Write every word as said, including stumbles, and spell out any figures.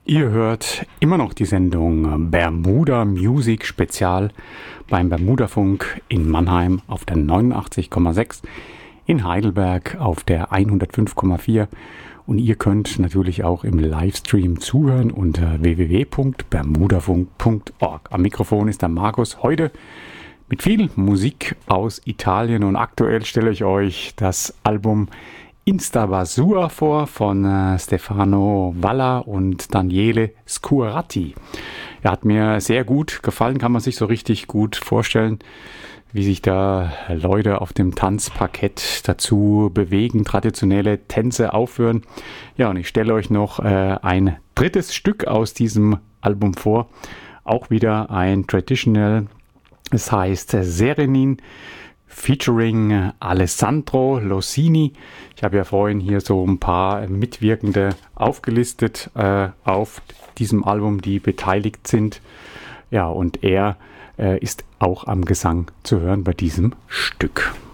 Ihr hört immer noch die Sendung Bermuda Music Spezial beim Bermudafunk in Mannheim auf der neunundachtzig Komma sechs, in Heidelberg auf der hundertfünf Komma vier und ihr könnt natürlich auch im Livestream zuhören unter w w w punkt bermudafunk punkt org. Am Mikrofon ist der Markus, heute mit viel Musik aus Italien, und aktuell stelle ich euch das Album Instabasua vor von äh, Stefano Valla und Daniele Scuarati. Er hat mir sehr gut gefallen, kann man sich so richtig gut vorstellen, wie sich da Leute auf dem Tanzparkett dazu bewegen, traditionelle Tänze aufführen. Ja, und ich stelle euch noch äh, ein drittes Stück aus diesem Album vor, auch wieder ein Traditional, es heißt Serenin, featuring Alessandro Losini. Ich habe ja vorhin hier so ein paar Mitwirkende aufgelistet äh, auf diesem Album, die beteiligt sind. Ja, und er äh, ist auch am Gesang zu hören bei diesem Stück.